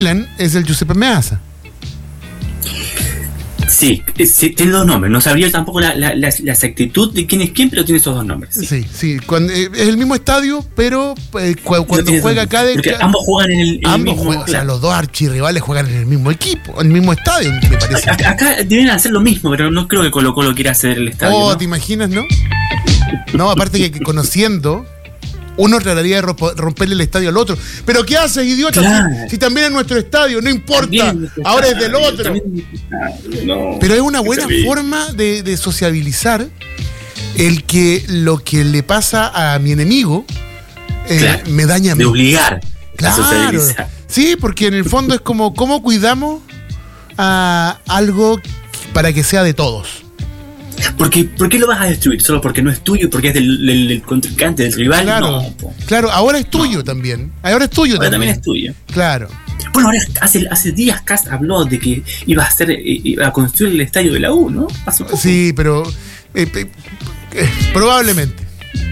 Milan es el Giuseppe Meazza. Sí, tiene dos nombres. No sabría tampoco la exactitud de quién es quién, pero tiene esos dos nombres. Sí. Es el mismo estadio, pero cuando juega acá... Porque ambos juegan en el ambos mismo... juegan, o sea, los dos archirrivales juegan en el mismo equipo, en el mismo estadio, me parece. Acá deben hacer lo mismo, pero no creo que Colo-Colo quiera hacer el estadio. Oh, ¿no? ¿te imaginas, no? No, aparte que conociendo... Uno trataría de romperle el estadio al otro. ¿Pero qué haces, idiota? Claro. Si también es nuestro estadio, no importa. Ahora es del otro. No, pero es una buena forma de sociabilizar lo que le pasa a mi enemigo me daña a mí. De obligar a sociabilizar. Sí, porque en el fondo es como cómo cuidamos a algo para que sea de todos. ¿Por qué lo vas a destruir? ¿Solo porque no es tuyo? ¿Porque es del contrincante, del rival? Claro, ahora es tuyo también. Ahora también es tuyo. Claro. Bueno, ahora hace días Cast habló de que iba a construir el estadio de la U, ¿no? Sí, pero probablemente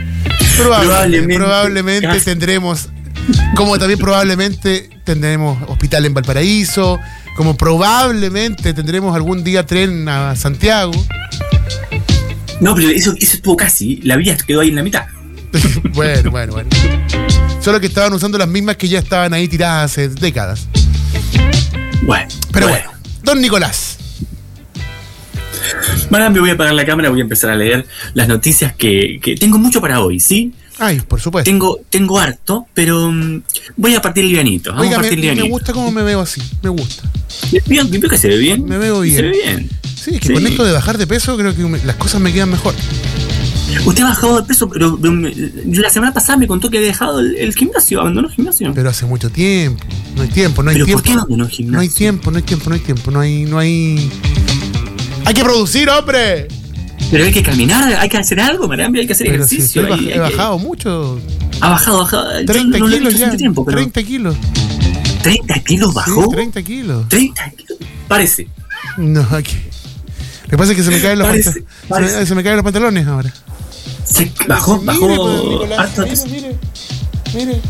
tendremos, como también probablemente tendremos hospital en Valparaíso, como probablemente tendremos algún día tren a Santiago. No, pero eso estuvo casi. La vía quedó ahí en la mitad. Bueno. Solo que estaban usando las mismas que ya estaban ahí tiradas hace décadas. Bueno. Don Nicolás. Marambio, voy a apagar la cámara, voy a empezar a leer las noticias que tengo mucho para hoy, ¿sí? Ay, por supuesto. Tengo harto, pero voy a partir livianito. Oiga, me gusta cómo me veo así. Me gusta. Bien, que se ve bien. Me veo bien. Se ve bien. Sí, es que con esto de bajar de peso creo que las cosas me quedan mejor. Usted ha bajado de peso, pero la semana pasada me contó que había dejado el gimnasio, abandonó el gimnasio. Pero hace mucho tiempo. No hay tiempo. ¿Pero por qué abandonó el gimnasio? No hay... ¡Hay que producir, hombre! Pero hay que caminar, hay que hacer algo, Marambio, hay que hacer ejercicio. Si he bajado mucho. Ha bajado. 30 kilos ya. Tiempo, pero 30 kilos. ¿30 kilos bajó? Sí, 30 kilos. 30 kilos. Parece. No, aquí. Lo que pasa es que se me caen los pantalones ahora. Bajó harto. Mire.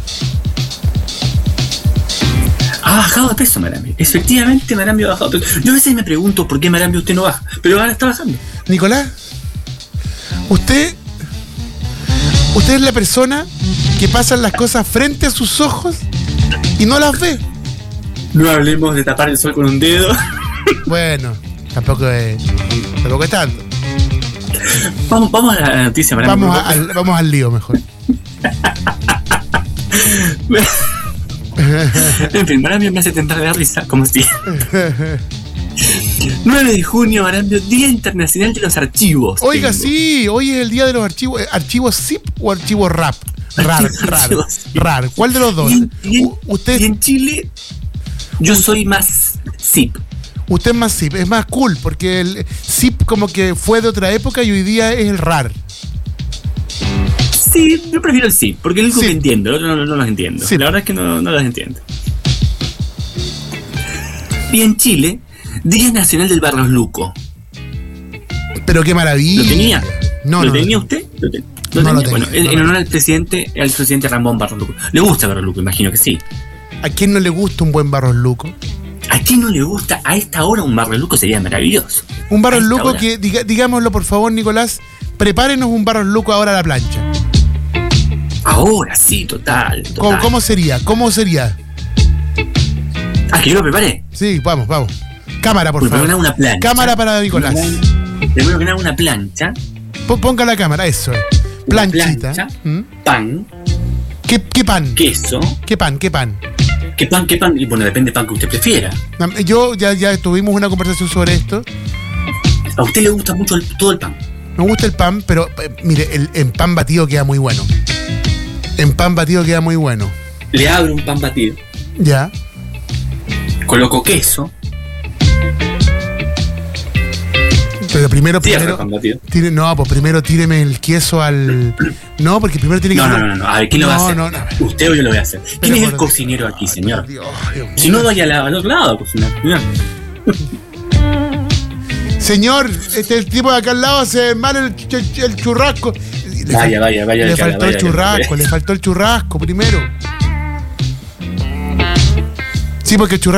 Ha bajado de peso, Marambio. Efectivamente, Marambio ha bajado de peso. Yo a veces me pregunto por qué Marambio usted no baja, pero ahora está bajando. Nicolás, usted es la persona que pasan las cosas frente a sus ojos y no las ve. No hablemos de tapar el sol con un dedo. Bueno, tampoco es tanto. Vamos a la noticia, Marambio. Vamos al lío mejor. En fin, Marambio me hace tentar de risa, como si. 9 de junio, Marambio, Día Internacional de los Archivos. Oiga, sí, hoy es el día de los archivos. ¿Archivos zip o archivos RAR. ¿Cuál de los dos? Usted en Chile, yo soy más zip. Usted es más zip, es más cool, porque el zip como que fue de otra época y hoy día es el RAR. Sí, yo prefiero el zip, porque el único que entiendo, el otro no los entiendo. Sí. La verdad es que no los entiendo. Y en Chile, Día Nacional del Barros Luco. Pero qué maravilla. ¿Lo tenía? ¿Lo tenía usted? Lo tenía. Bueno, en honor al presidente Ramón Barros Luco. ¿Le gusta Barros Luco? Imagino que sí. ¿A quién no le gusta un buen Barros Luco? ¿A quién no le gusta a esta hora un Barros Luco? Sería maravilloso. Un Barros Luco que, digámoslo por favor, Nicolás, prepárenos un Barros Luco ahora a la plancha. Ahora sí, total. ¿Cómo sería? ¿Ah, que yo lo preparé? Sí, vamos. Cámara, por favor. Una plancha. Cámara para Nicolás. Primero que nada, una plancha. Ponga la cámara, eso es. Planchita. Plancha, pan. ¿Qué pan? Queso. ¿Qué pan? ¿Qué pan? Y bueno, depende del pan que usted prefiera. Yo ya tuvimos una conversación sobre esto. A usted le gusta mucho todo el pan. Me gusta el pan, pero mire, en pan batido queda muy bueno. Le abro un pan batido. Ya. Coloco queso. Pero primero primero tíreme el queso al... No, porque primero tiene que... No. A ver, ¿quién lo va a hacer? No. Usted o yo lo voy a hacer. ¿Quién es el cocinero aquí, señor? Dios si no, vaya al otro lado a cocinar. Señor, el tipo de acá al lado hace mal el churrasco. Vaya. Le faltó el churrasco primero. Sí, porque el churrasco